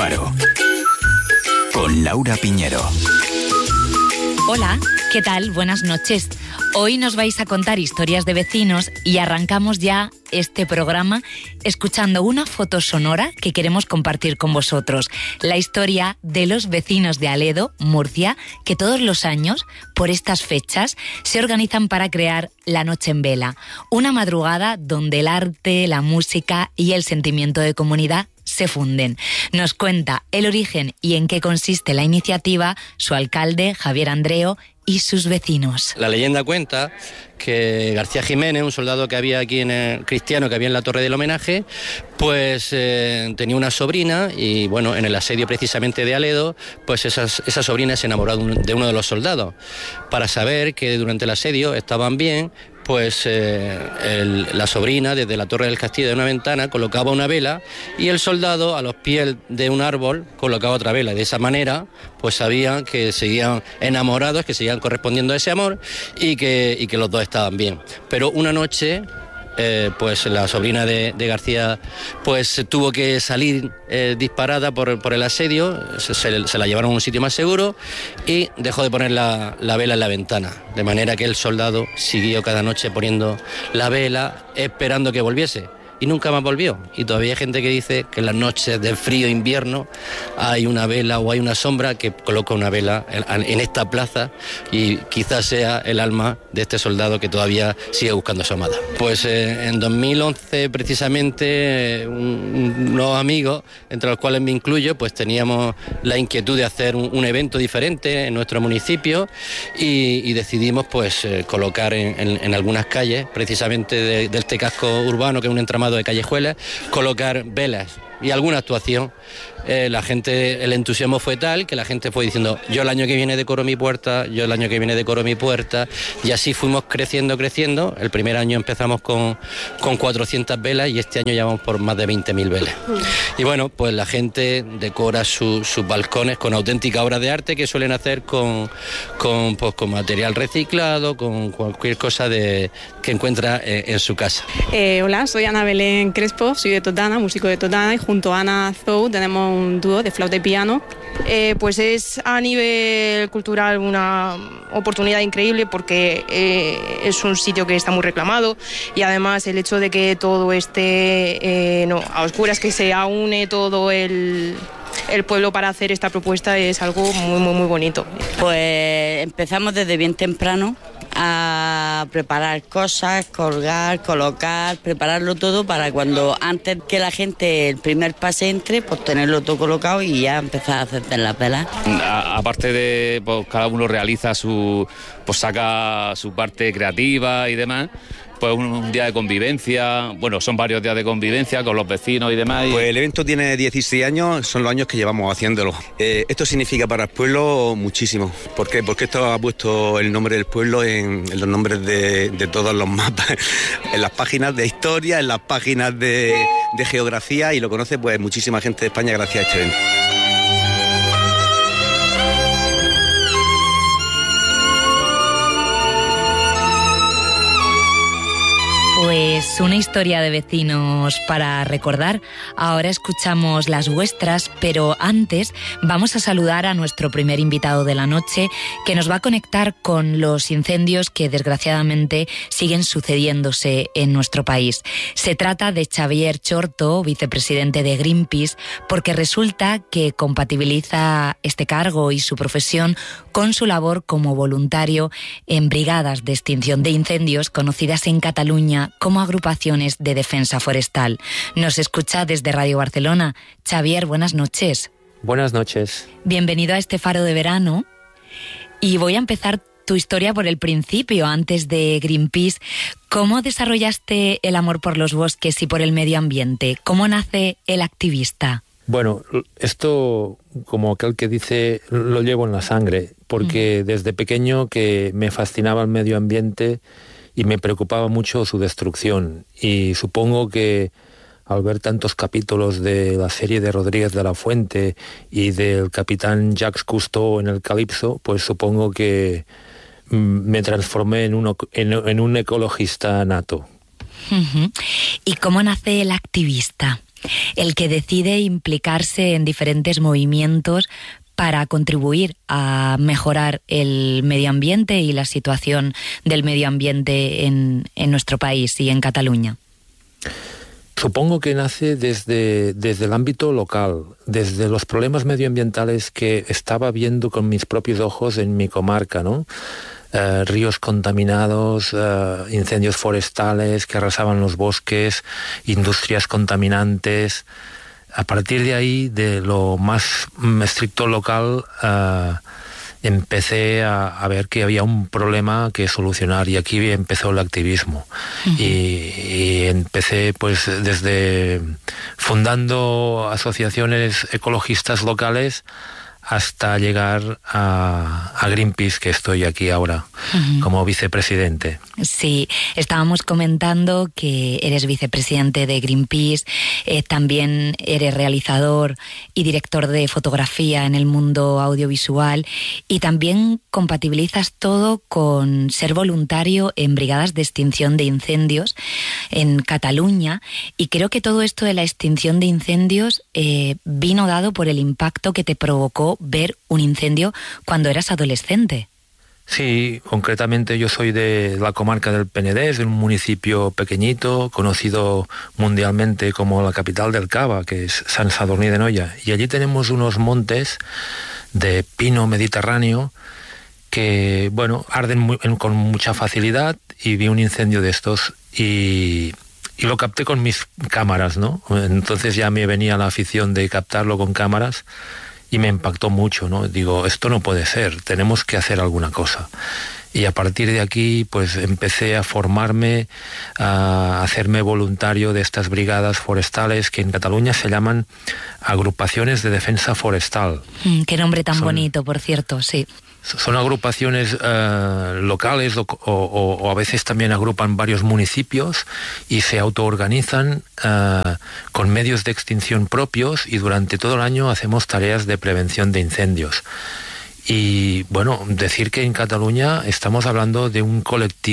Faro. Con Laura Piñero. Hola, ¿qué tal? Buenas noches. Hoy nos vais a contar historias de vecinos y arrancamos ya este programa escuchando una foto sonora que queremos compartir con vosotros. La historia de los vecinos de Aledo, Murcia, que todos los años, por estas fechas, se organizan para crear la Noche en Vela. Una madrugada donde el arte, la música y el sentimiento de comunidad se funden. Nos cuenta el origen y en qué consiste la iniciativa su alcalde, Javier Andreo, y sus vecinos. La leyenda cuenta que García Jiménez, un soldado que había aquí en el cristiano, que había en la Torre del Homenaje, pues tenía una sobrina y bueno, en el asedio precisamente de Aledo, pues esa sobrina se enamoró de uno de los soldados. Para saber que durante el asedio estaban bien, pues la sobrina desde la torre del castillo de una ventana colocaba una vela y el soldado a los pies de un árbol colocaba otra vela. De esa manera pues sabían que seguían enamorados, que seguían correspondiendo a ese amor y que los dos estaban bien. Pero una noche pues la sobrina de García pues tuvo que salir disparada por el asedio, se la llevaron a un sitio más seguro y dejó de poner la vela en la ventana, de manera que el soldado siguió cada noche poniendo la vela esperando que volviese. Y nunca más volvió. Y todavía hay gente que dice que en las noches de frío invierno hay una vela o hay una sombra que coloca una vela en esta plaza y quizás sea el alma de este soldado que todavía sigue buscando a su amada. Pues en 2011 precisamente unos amigos, entre los cuales me incluyo, pues teníamos la inquietud de hacer un evento diferente en nuestro municipio y decidimos pues colocar en algunas calles, precisamente de este casco urbano, que es un entramado de callejuelas, colocar velas y alguna actuación. La gente, el entusiasmo fue tal que la gente fue diciendo: yo el año que viene decoro mi puerta, yo el año que viene decoro mi puerta, y así fuimos creciendo. El primer año empezamos con 400 velas y este año ya vamos por más de 20.000 velas. Y bueno, pues la gente decora sus balcones con auténtica obra de arte que suelen hacer con material reciclado, con cualquier cosa que encuentra en su casa. Hola, soy Ana Belén Crespo, soy de Totana, músico de Totana, y junto a Ana Zou tenemos un dúo de flauta y piano. Pues es a nivel cultural una oportunidad increíble porque es un sitio que está muy reclamado y además el hecho de que todo esté a oscuras, que se aúne todo el pueblo para hacer esta propuesta, es algo muy, muy, muy bonito. Pues empezamos desde bien temprano a preparar cosas, colgar, colocar, prepararlo todo para cuando antes que la gente el primer pase entre, pues tenerlo todo colocado y ya empezar a hacer las velas. Aparte de pues, cada uno realiza saca su parte creativa y demás. Pues un día de convivencia, bueno, son varios días de convivencia con los vecinos y demás. Pues el evento tiene 16 años, son los años que llevamos haciéndolo. Esto significa para el pueblo muchísimo. ¿Por qué? Porque esto ha puesto el nombre del pueblo en los nombres de todos los mapas, en las páginas de historia, en las páginas de geografía, y lo conoce pues muchísima gente de España gracias a este evento. Pues una historia de vecinos para recordar. Ahora escuchamos las vuestras, pero antes vamos a saludar a nuestro primer invitado de la noche, que nos va a conectar con los incendios que desgraciadamente siguen sucediéndose en nuestro país. Se trata de Xavier Chorto, vicepresidente de Greenpeace, porque resulta que compatibiliza este cargo y su profesión con su labor como voluntario en brigadas de extinción de incendios conocidas en Cataluña como agrupaciones de defensa forestal. Nos escucha desde Radio Barcelona. Xavier, buenas noches. Buenas noches. Bienvenido a este Faro de Verano. Y voy a empezar tu historia por el principio, antes de Greenpeace. ¿Cómo desarrollaste el amor por los bosques y por el medio ambiente? ¿Cómo nace el activista? Bueno, esto, como aquel que dice, lo llevo en la sangre, porque desde pequeño que me fascinaba el medio ambiente y me preocupaba mucho su destrucción. Y supongo que al ver tantos capítulos de la serie de Rodríguez de la Fuente y del capitán Jacques Cousteau en el Calipso, pues supongo que me transformé en un ecologista nato. ¿Y cómo nace el activista? el que decide implicarse en diferentes movimientos para contribuir a mejorar el medio ambiente y la situación del medio ambiente en nuestro país y en Cataluña? Supongo que nace desde el ámbito local, desde los problemas medioambientales que estaba viendo con mis propios ojos en mi comarca, ¿no? Ríos contaminados, incendios forestales que arrasaban los bosques, industrias contaminantes. A partir de ahí, de lo más estricto local, empecé a ver que había un problema que solucionar, y aquí empezó el activismo. Uh-huh. Y empecé pues desde fundando asociaciones ecologistas locales hasta llegar a Greenpeace, que estoy aquí ahora, uh-huh, como vicepresidente. Sí, estábamos comentando que eres vicepresidente de Greenpeace, también eres realizador y director de fotografía en el mundo audiovisual, y también compatibilizas todo con ser voluntario en brigadas de extinción de incendios en Cataluña, y creo que todo esto de la extinción de incendios vino dado por el impacto que te provocó ver un incendio cuando eras adolescente. Sí, concretamente yo soy de la comarca del Penedès, de un municipio pequeñito, conocido mundialmente como la capital del Cava, que es Sant Sadurní d'Anoia. Y allí tenemos unos montes de pino mediterráneo que, bueno, arden con mucha facilidad, y vi un incendio de estos y lo capté con mis cámaras, ¿no? Entonces ya me venía la afición de captarlo con cámaras, y me impactó mucho, ¿no? Digo, esto no puede ser, tenemos que hacer alguna cosa. Y a partir de aquí, pues empecé a formarme, a hacerme voluntario de estas brigadas forestales, que en Cataluña se llaman agrupaciones de defensa forestal. Qué nombre tan bonito, por cierto, sí. Son agrupaciones locales o a veces también agrupan varios municipios y se autoorganizan con medios de extinción propios, y durante todo el año hacemos tareas de prevención de incendios. Y bueno, decir que en Cataluña estamos hablando de un colectivo